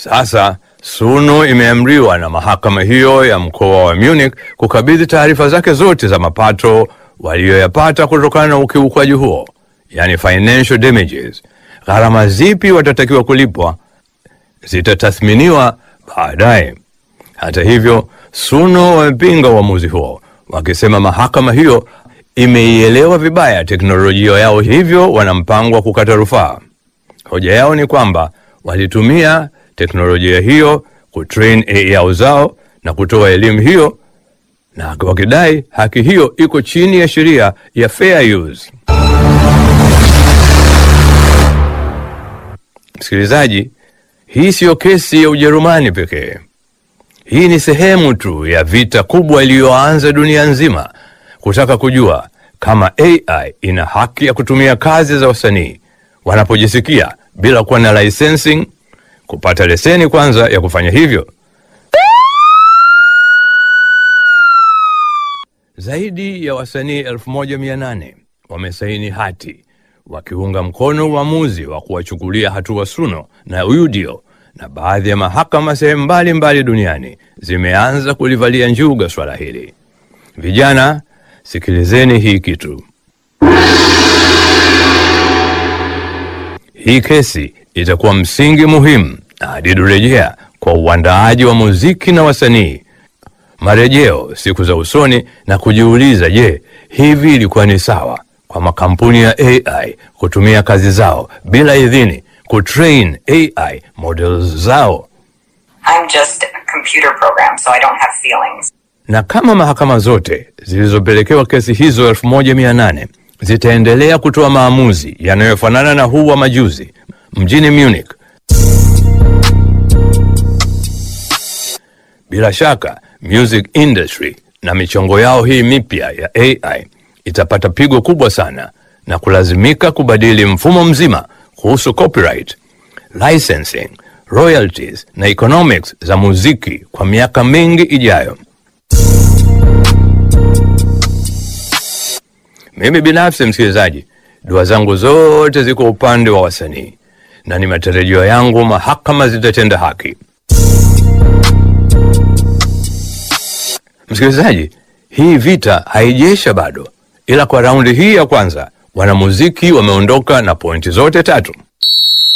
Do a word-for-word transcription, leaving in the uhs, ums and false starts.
Sasa Suno imeamriwa na mahakama hiyo ya mkoa wa Munich kukabidhi taarifa zake zote za mapato walioyapata kutokana na ukiukwaji huo, yani financial damages. Gharama zipi watatakiwa kulipwa zitatathminiwa baadaye. Hata hivyo, Suno wamepinga uamuzi huo, wakisema mahakama hiyo imeielewa vibaya teknolojia yao, hivyo wana mpango wa kukata rufaa. Hoja yao ni kwamba walitumia teknolojia hiyo kutrain A I yao zao na kutoa elimu hiyo, na wakidai haki hiyo iko chini ya sheria ya fair use. Msikilizaji, hii sio kesi ya Ujerumani pekee. Hii ni sehemu tu ya vita kubwa iliyoanza dunia nzima kutaka kujua kama A I ina haki ya kutumia kazi za wasanii wanapojisikia bila kuwa na licensing, kupata leseni kwanza ya kufanya hivyo. Zaidi ya wasanii elfu moja mia nane wamesaini hati wakiunga mkono uamuzi wa kuwachukulia hatua Suno na Udio, na baadhi ya mahakama sehemu mbalimbali duniani zimeanza kulivalia njuga swala hili. Vijana, sikilizeni hii kitu. Hii kesi itakuwa msingi muhimu na hadidu rejea kwa uandaaji wa muziki na wasanii marejeo siku za usoni, na kujiuliza, je, hivi ilikuwa ni sawa kwa makampuni ya A I kutumia kazi zao bila idhini kutrain A I models zao? I'm just a computer program, so I don't have feelings. Na kama mahakama zote zilizopelekewa kesi hizo elfu moja mia nane zitaendelea kutoa maamuzi yanayofanana na huu wa majuzi mjini Munich, bila shaka music industry na michongo yao hii mipya ya A I itapata pigo kubwa sana na kulazimika kubadili mfumo mzima kuhusu copyright, licensing, royalties na economics za muziki kwa miaka mingi ijayo. Mimi binafsi, msikilizaji, dua zangu zote ziko upande wa wasanii, na ni matarajio yangu mahakama zitatenda haki. Msikilizaji, hii vita haijesha bado, ila kwa raundi hii ya kwanza wanamuziki wameondoka na pointi zote tatu.